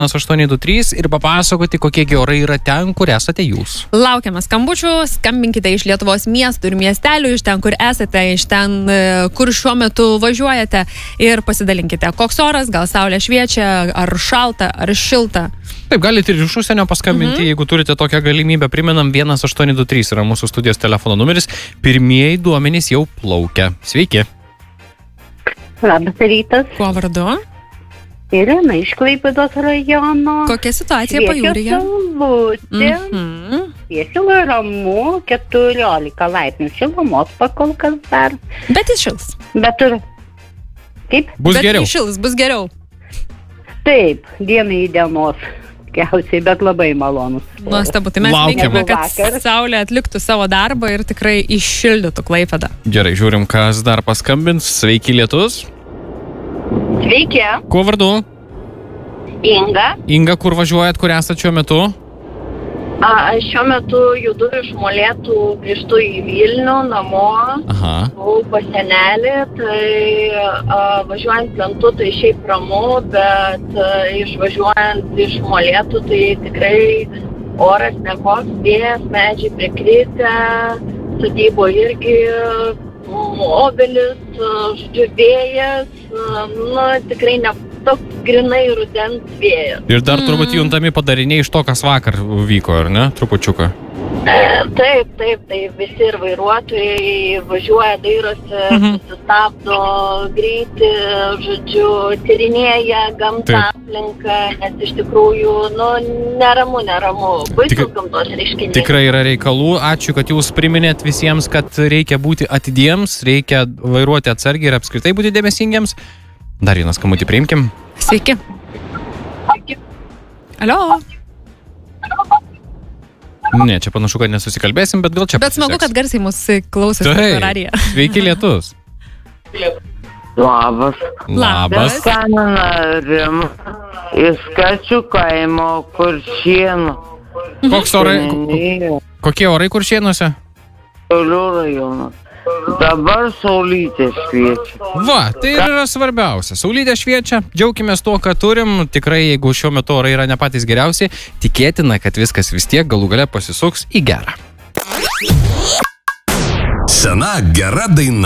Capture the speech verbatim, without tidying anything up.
aštuoni du trys ir papasakoti, kokie orai yra ten, kur esate jūs. Laukiame skambučių, skambinkite iš Lietuvos miestų ir miestelių, iš ten, kur esate, iš ten, kur šiuo metu važiuojate ir pasidalinkite, koks oras, gal saulė šviečia, ar šalta, ar šilta. Taip, galite ir iš užsienio paskambinti, mhm. jeigu turite tokią galimybę. Priminam, vienas aštuoni du trys yra mūsų studijos telefono numeris. Pirmieji duomenys jau plaukia. Sveiki. Labas rytas. Kuo vardu? Irena iš Klaipėdos rajono. Kokia situacija pajūryje? Saulutė. Mhm. Šviečia ramu, keturiolika laipsnių šilumos pakol kas dar. Bet jis šils. Bet ir... Kaip? Bus bet geriau. Bet jis šils, bus geriau. Taip, dienai į dienos. Kiausiai, bet labai malonus. Nuostabu, tai mes linkime, kad saulė atliktų savo darbą ir tikrai iššildytų Klaipėdą. Gerai, žiūrim, kas dar paskambins. Sveiki, lietus. Sveiki. Kuo vardu? Inga. Inga, kur važiuojat, kur esat šiuo metu? A, šiuo metu judu iš Molėtų, grįžtu į Vilnių, namo. Aha. Buvau pas senelį, tai a, važiuojant plentu, tai šiaip ramu, bet a, išvažiuojant iš Molėtų, tai tikrai oras nekoks, vėjas, medžiai prikritę, sodybo irgi obelis, žodžiu, vėjas, nu, tikrai ne toks grinai rudens vėjas. Ir dar turbūt juntami padariniai iš to, kas vakar vyko, ar ne? Trupučiuką. E, taip, taip, tai visi ir vairuotojai važiuoja, dairosi, mhm. sustabdo greitį, žodžiu, tyrinėja gamtą, aplinką, nes iš tikrųjų, nu, neramu, neramu, baisus Tik, gamtos reiškiniai. Tikrai yra reikalų. Ačiū, kad jūs priminėt visiems, kad reikia būti atidiems, reikia vairuoti atsargiai ir apskritai būti dėmesingiams. Dar vieną skambutį priimkim. Sveiki. Alio. Ne, čia panašu, kad nesusikalbėsim, bet gal čia Bet smagu, kad garsiai mus klausosi per radiją. Sveiki, lietus. Labas. Labas. Skanarim. Iš Kačių kaimo Kuršienų. Koks orai? Kokie orai Kuršienuose? Šiaulių rajonas. Dabar saulytė šviečia. Va, tai yra svarbiausia. Saulytė šviečia, džiaukimės tuo, ką turim. Tikrai, jeigu šiuo metu orai yra ne patys geriausi, tikėtina, kad viskas vis tiek galų gale pasisuks į gerą. Sena gera daina.